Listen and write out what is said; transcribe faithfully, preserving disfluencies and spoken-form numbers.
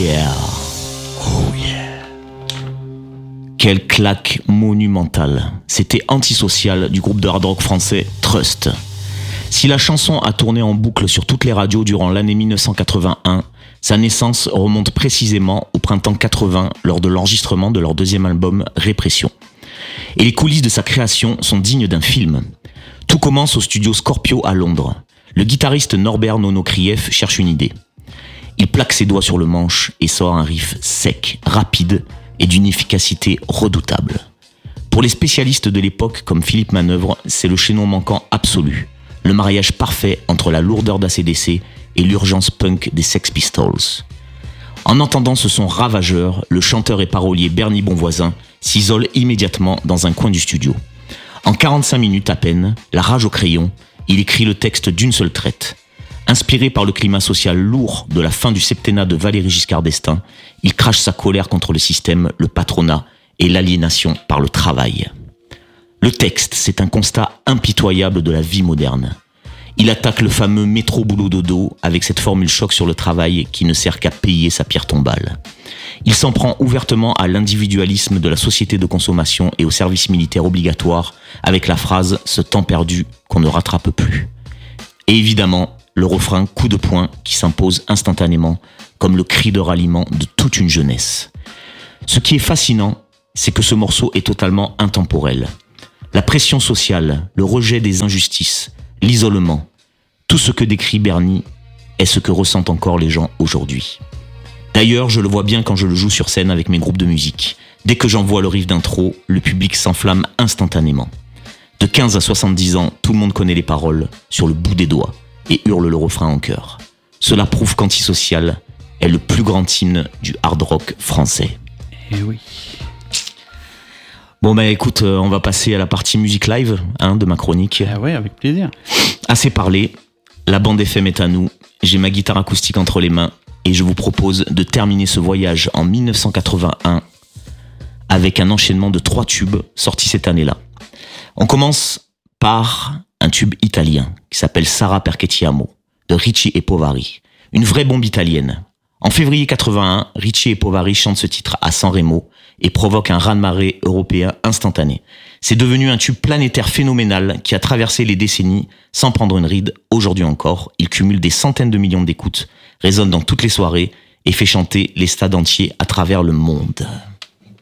yeah. Oh yeah. Quelle claque monumentale. C'était Antisocial du groupe de hard rock français Trust. Si la chanson a tourné en boucle sur toutes les radios durant l'année dix-neuf cent quatre-vingt-un, sa naissance remonte précisément au printemps quatre-vingts lors de l'enregistrement de leur deuxième album Répression. Et les coulisses de sa création sont dignes d'un film. Tout commence au studio Scorpio à Londres. Le guitariste Norbert Nono Krief cherche une idée. Il plaque ses doigts sur le manche et sort un riff sec, rapide et d'une efficacité redoutable. Pour les spécialistes de l'époque comme Philippe Manœuvre, c'est le chaînon manquant absolu. Le mariage parfait entre la lourdeur d'A C D C et l'urgence punk des Sex Pistols. En entendant ce son ravageur, le chanteur et parolier Bernie Bonvoisin s'isole immédiatement dans un coin du studio. En quarante-cinq minutes à peine, la rage au crayon, il écrit le texte d'une seule traite. Inspiré par le climat social lourd de la fin du septennat de Valéry Giscard d'Estaing, il crache sa colère contre le système, le patronat et l'aliénation par le travail. Le texte, c'est un constat impitoyable de la vie moderne. Il attaque le fameux métro boulot dodo avec cette formule choc sur le travail qui ne sert qu'à payer sa pierre tombale. Il s'en prend ouvertement à l'individualisme de la société de consommation et au service militaire obligatoire avec la phrase « ce temps perdu qu'on ne rattrape plus ». Et évidemment, le refrain coup de poing qui s'impose instantanément comme le cri de ralliement de toute une jeunesse. Ce qui est fascinant, c'est que ce morceau est totalement intemporel. La pression sociale, le rejet des injustices, l'isolement, tout ce que décrit Bernie est ce que ressentent encore les gens aujourd'hui. D'ailleurs, je le vois bien quand je le joue sur scène avec mes groupes de musique. Dès que j'envoie le riff d'intro, le public s'enflamme instantanément. De quinze à soixante-dix ans, tout le monde connaît les paroles sur le bout des doigts et hurle le refrain en chœur. Cela prouve qu'Antisocial est le plus grand hymne du hard rock français. Eh oui. Bon bah écoute, euh, on va passer à la partie musique live hein, de ma chronique. Ah ouais, avec plaisir. Assez parlé, la bande F M est à nous, j'ai ma guitare acoustique entre les mains et je vous propose de terminer ce voyage en dix-neuf cent quatre-vingt-un avec un enchaînement de trois tubes sortis cette année-là. On commence par un tube italien qui s'appelle Sarà perché ti amo de Ricci e Poveri, une vraie bombe italienne. En février quatre-vingt-un, Ricci et Poveri chantent ce titre à San Remo et provoquent un raz-de-marée européen instantané. C'est devenu un tube planétaire phénoménal qui a traversé les décennies sans prendre une ride. Aujourd'hui encore, il cumule des centaines de millions d'écoutes, résonne dans toutes les soirées et fait chanter les stades entiers à travers le monde.